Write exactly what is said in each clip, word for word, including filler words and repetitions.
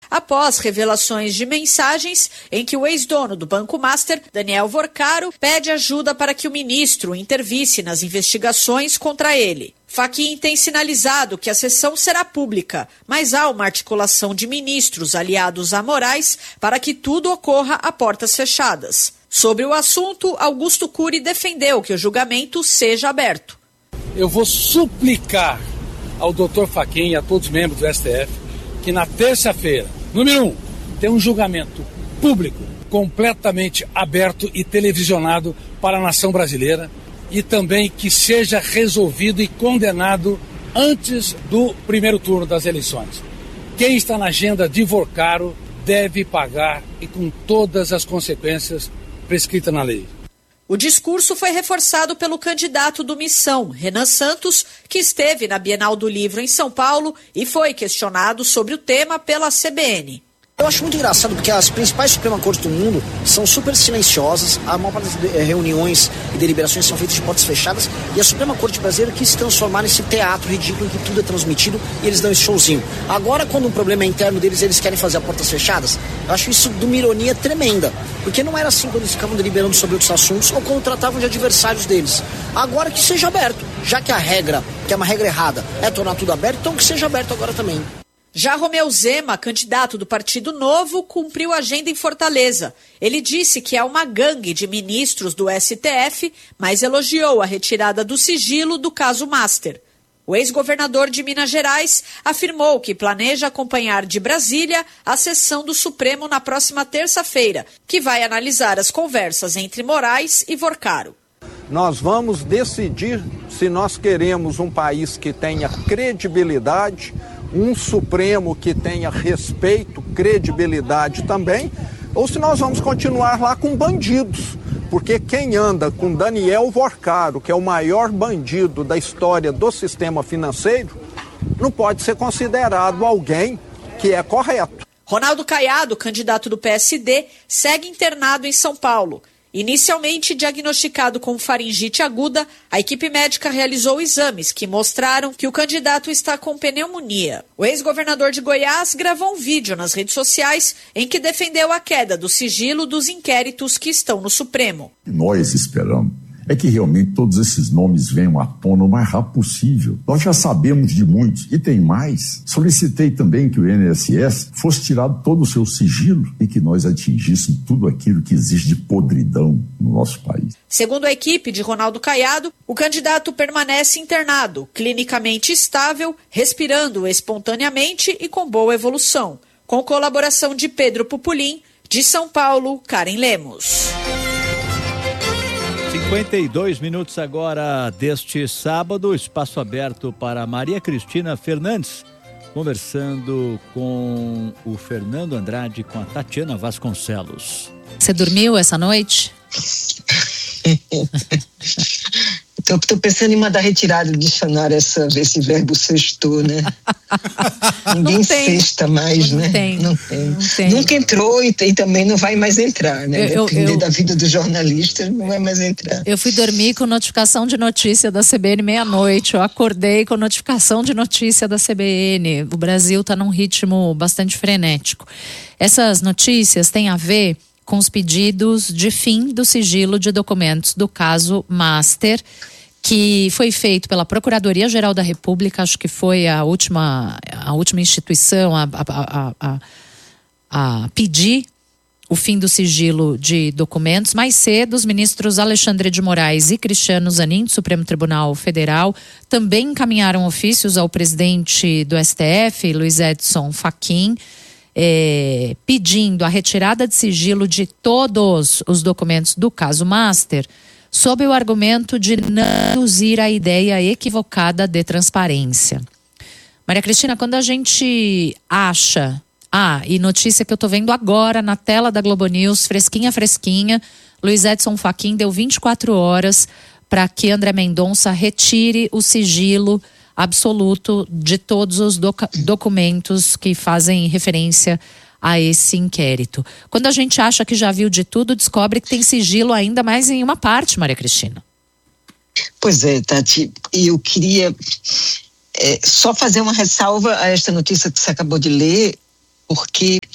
após revelações de mensagens em que o ex-dono do Banco Master, Daniel Vorcaro, pede ajuda para que o ministro intervisse nas investigações contra ele. Fachin tem sinalizado que a sessão será pública, mas há uma articulação de ministros aliados a Moraes para que tudo ocorra a portas fechadas. Sobre o assunto, Augusto Cury defendeu que o julgamento seja aberto. Eu vou suplicar ao doutor Fachin e a todos os membros do S T F que na terça-feira, número um, tenha um julgamento público, completamente aberto e televisionado para a nação brasileira, e também que seja resolvido e condenado antes do primeiro turno das eleições. Quem está na agenda de Vorcaro deve pagar e com todas as consequências prescritas na lei. O discurso foi reforçado pelo candidato do Missão, Renan Santos, que esteve na Bienal do Livro em São Paulo e foi questionado sobre o tema pela C B N. Eu acho muito engraçado porque as principais Suprema Corte do mundo são super silenciosas, a maior parte das reuniões e deliberações são feitas de portas fechadas e a Suprema Corte brasileira quis se transformar nesse teatro ridículo em que tudo é transmitido e eles dão esse showzinho. Agora, quando um problema é interno deles, eles querem fazer a portas fechadas, eu acho isso de uma ironia tremenda, porque não era assim quando eles ficavam deliberando sobre outros assuntos ou quando tratavam de adversários deles. Agora que seja aberto, já que a regra, que é uma regra errada, é tornar tudo aberto, então que seja aberto agora também. Já Romeu Zema, candidato do Partido Novo, cumpriu a agenda em Fortaleza. Ele disse que é uma gangue de ministros do S T F, mas elogiou a retirada do sigilo do caso Master. O ex-governador de Minas Gerais afirmou que planeja acompanhar de Brasília a sessão do Supremo na próxima terça-feira, que vai analisar as conversas entre Moraes e Vorcaro. Nós vamos decidir se nós queremos um país que tenha credibilidade, um Supremo que tenha respeito, credibilidade também, ou se nós vamos continuar lá com bandidos. Porque quem anda com Daniel Vorcaro, que é o maior bandido da história do sistema financeiro, não pode ser considerado alguém que é correto. Ronaldo Caiado, candidato do P S D, segue internado em São Paulo. Inicialmente diagnosticado com faringite aguda, a equipe médica realizou exames que mostraram que o candidato está com pneumonia. O ex-governador de Goiás gravou um vídeo nas redes sociais em que defendeu a queda do sigilo dos inquéritos que estão no Supremo. Nós esperamos é que realmente todos esses nomes venham à tona o mais rápido possível. Nós já sabemos de muitos e tem mais. Solicitei também que o I N S S fosse tirado todo o seu sigilo e que nós atingíssemos tudo aquilo que existe de podridão no nosso país. Segundo a equipe de Ronaldo Caiado, o candidato permanece internado, clinicamente estável, respirando espontaneamente e com boa evolução. Com colaboração de Pedro Pupulim, de São Paulo, Karen Lemos. cinquenta e dois minutos agora deste sábado, espaço aberto para Maria Cristina Fernandes, conversando com o Fernando Andrade, com a Tatiana Vasconcelos. Você dormiu essa noite? Tô, tô pensando em mandar retirada do dicionário essa, esse verbo sextou, né? Ninguém sexta mais, não né? Tem. Não tem. Não tem. Nunca entrou e, e também não vai mais entrar, né? Eu, Depender eu, da vida do jornalista, não vai mais entrar. Eu fui dormir com notificação de notícia da C B N meia-noite. Eu acordei com notificação de notícia da C B N. O Brasil está num ritmo bastante frenético. Essas notícias têm a ver com os pedidos de fim do sigilo de documentos do caso Master, que foi feito pela Procuradoria-Geral da República, acho que foi a última, a última instituição a, a, a, a, a pedir o fim do sigilo de documentos. Mais cedo, os ministros Alexandre de Moraes e Cristiano Zanin, do Supremo Tribunal Federal, também encaminharam ofícios ao presidente do S T F, Luiz Edson Fachin, É, pedindo a retirada de sigilo de todos os documentos do caso Master, sob o argumento de não induzir a ideia equivocada de transparência. Maria Cristina, quando a gente acha, ah, e notícia que eu tô vendo agora na tela da Globo News, fresquinha, fresquinha, Luiz Edson Fachin deu vinte e quatro horas para que André Mendonça retire o sigilo absoluto de todos os doc- documentos que fazem referência a esse inquérito. Quando a gente acha que já viu de tudo, descobre que tem sigilo ainda mais em uma parte, Maria Cristina. Pois é, Tati, eu queria é, só fazer uma ressalva a esta notícia que você acabou de ler, porque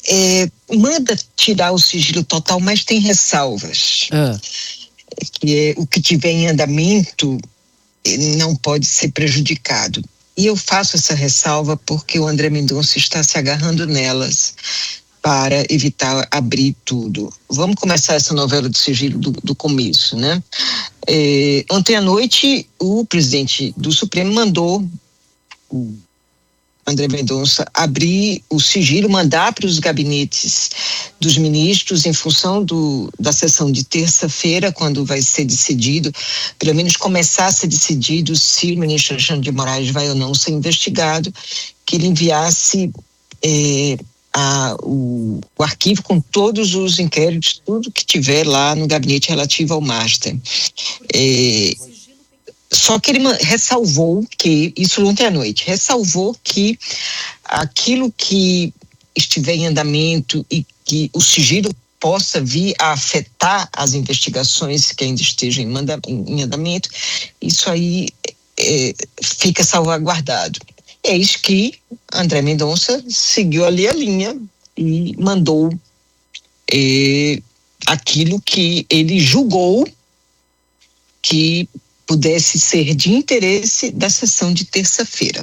é, manda tirar o sigilo total, mas tem ressalvas. Ah. Que é, o que tiver em andamento não pode ser prejudicado. E eu faço essa ressalva porque o André Mendonça está se agarrando nelas para evitar abrir tudo. Vamos começar essa novela do sigilo do, do começo, né? É, ontem à noite, o presidente do Supremo mandou o André Mendonça abrir o sigilo, mandar para os gabinetes dos ministros em função do, da sessão de terça-feira, quando vai ser decidido, pelo menos começar a ser decidido se o ministro Alexandre de Moraes vai ou não ser investigado, que ele enviasse é, a, o, o arquivo com todos os inquéritos, tudo que tiver lá no gabinete relativo ao master. É, Só que ele ressalvou que, isso ontem à noite, ressalvou que aquilo que estiver em andamento e que o sigilo possa vir a afetar as investigações que ainda estejam em, manda, em andamento, isso aí é, fica salvaguardado. Eis que André Mendonça seguiu ali a linha e mandou é, aquilo que ele julgou que pudesse ser de interesse da sessão de terça-feira.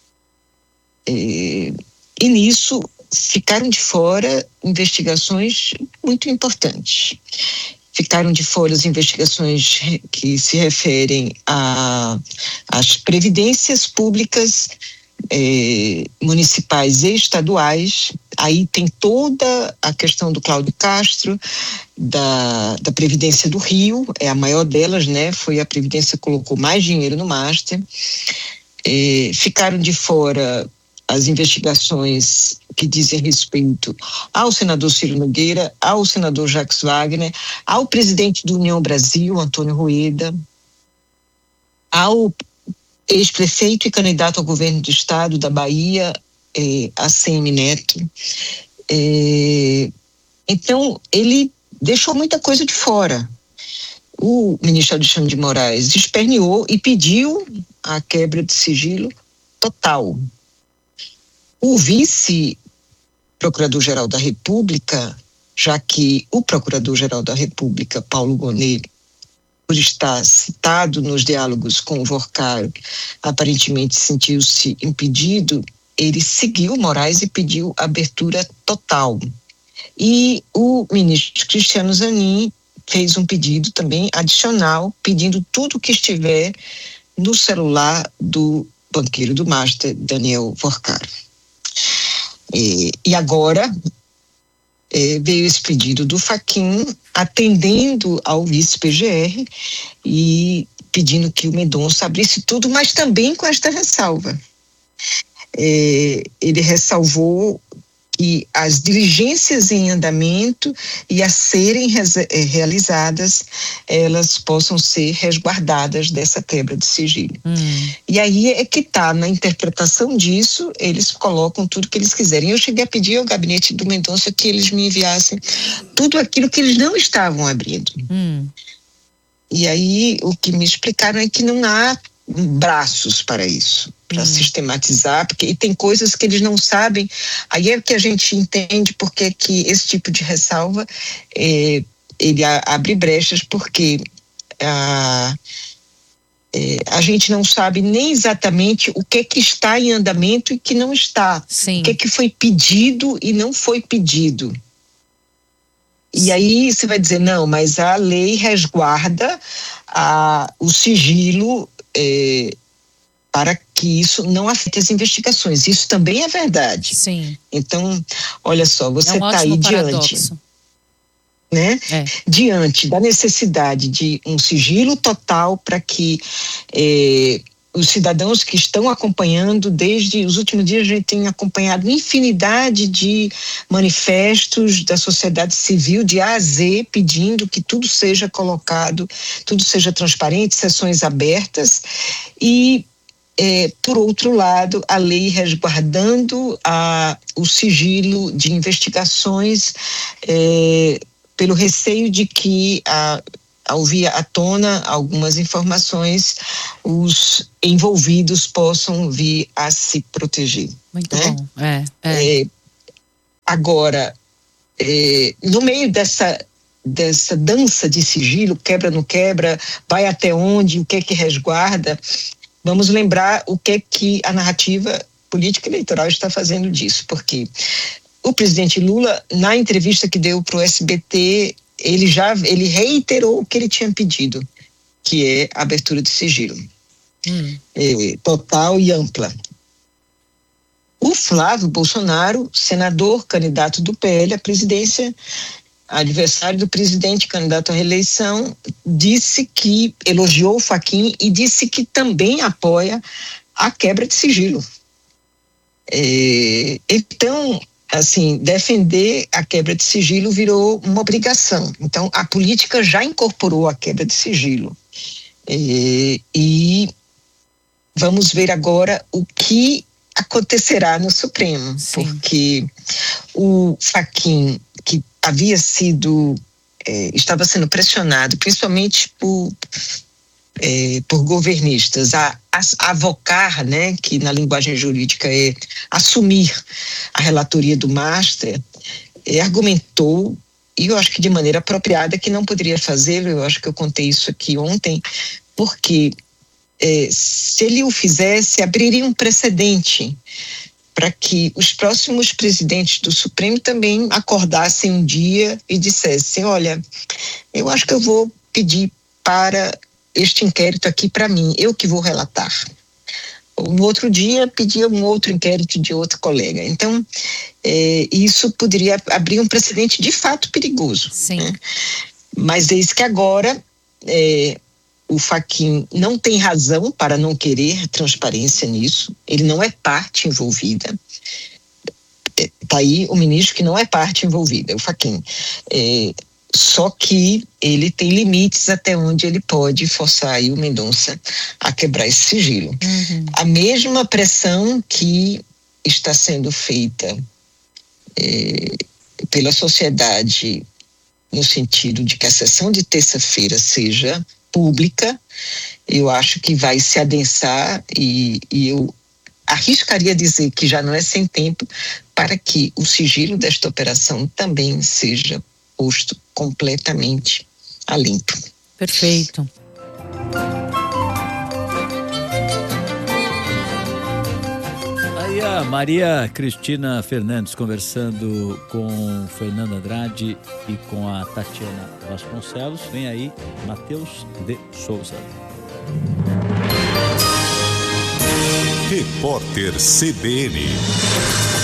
E, e nisso ficaram de fora investigações muito importantes. Ficaram de fora as investigações que se referem às previdências públicas eh, municipais e estaduais. Aí tem toda a questão do Cláudio Castro, da, da Previdência do Rio, é a maior delas, né? Foi a Previdência que colocou mais dinheiro no Master. É, ficaram de fora as investigações que dizem respeito ao senador Ciro Nogueira, ao senador Jacques Wagner, ao presidente do União Brasil, Antônio Rueda, ao ex-prefeito e candidato ao governo do estado da Bahia, é, A C M Neto. É, então, ele deixou muita coisa de fora. O ministro Alexandre de Moraes esperneou e pediu a quebra de sigilo total. O vice-procurador-geral da República, já que o procurador-geral da República, Paulo Gonet, por estar citado nos diálogos com o Vorcaro, aparentemente sentiu-se impedido, ele seguiu Moraes e pediu abertura total. E o ministro Cristiano Zanin fez um pedido também adicional, pedindo tudo que estiver no celular do banqueiro do Master, Daniel Vorcaro. E, e agora é, veio esse pedido do Fachin, atendendo ao vice-P G R e pedindo que o Mendonça abrisse tudo, mas também com esta ressalva. É, ele ressalvou que as diligências em andamento e a serem re- realizadas, elas possam ser resguardadas dessa quebra de sigilo. Hum. E aí é que está, na interpretação disso, eles colocam tudo que eles quiserem. Eu cheguei a pedir ao gabinete do Mendonça que eles me enviassem tudo aquilo que eles não estavam abrindo. Hum. E aí o que me explicaram é que não há braços para isso, para hum. sistematizar, porque e tem coisas que eles não sabem. Aí é que a gente entende porque que esse tipo de ressalva é, ele a, abre brechas, porque a, é, a gente não sabe nem exatamente o que é que está em andamento e que não está. Sim. O que é que foi pedido e não foi pedido. E aí você vai dizer, não, mas a lei resguarda a, o sigilo É, para que isso não afete as investigações. Isso também é verdade. Sim. Então, olha só, você está é um aí diante, né? É. Diante da necessidade de um sigilo total para que é, os cidadãos que estão acompanhando, desde os últimos dias a gente tem acompanhado infinidade de manifestos da sociedade civil de A a Z, pedindo que tudo seja colocado, tudo seja transparente, sessões abertas, e é, por outro lado, a lei resguardando a, o sigilo de investigações é, pelo receio de que a ao vir à tona algumas informações, os envolvidos possam vir a se proteger. Muito né? bom. É, é. É, agora, é, no meio dessa, dessa dança de sigilo, quebra no quebra, vai até onde, o que é que resguarda, vamos lembrar o que é que a narrativa política eleitoral está fazendo disso, porque o presidente Lula, na entrevista que deu para o S B T, ele já ele reiterou o que ele tinha pedido, que é a abertura de sigilo. Hum. É, total e ampla. O Flávio Bolsonaro, senador, candidato do P L à presidência, adversário do presidente, candidato à reeleição, disse que elogiou o Fachin e disse que também apoia a quebra de sigilo. É, então, assim, defender a quebra de sigilo virou uma obrigação. Então, a política já incorporou a quebra de sigilo. É, e vamos ver agora o que acontecerá no Supremo. Sim. Porque o Fachin, que havia sido, é, estava sendo pressionado, principalmente por, é, por governistas, a, a avocar, né, que na linguagem jurídica é assumir a relatoria do Master, é, argumentou, e eu acho que de maneira apropriada, que não poderia fazê-lo. Eu acho que eu contei isso aqui ontem, porque é, se ele o fizesse, abriria um precedente para que os próximos presidentes do Supremo também acordassem um dia e dissessem: olha, eu acho que eu vou pedir para este inquérito aqui para mim, eu que vou relatar. No outro dia, pedia um outro inquérito de outro colega. Então, é, isso poderia abrir um precedente de fato perigoso. Sim. Né? Mas eis que agora é, o Fachin não tem razão para não querer transparência nisso. Ele não é parte envolvida. Está aí o ministro que não é parte envolvida, o Fachin. É, só que ele tem limites até onde ele pode forçar aí o Mendonça a quebrar esse sigilo. Uhum. A mesma pressão que está sendo feita é, pela sociedade no sentido de que a sessão de terça-feira seja pública, eu acho que vai se adensar e, e eu arriscaria dizer que já não é sem tempo para que o sigilo desta operação também seja posto completamente a limpo. Perfeito. Aí a Maria Cristina Fernandes conversando com Fernando Andrade e com a Tatiana Vasconcelos. Vem aí Matheus de Souza. Repórter C B N.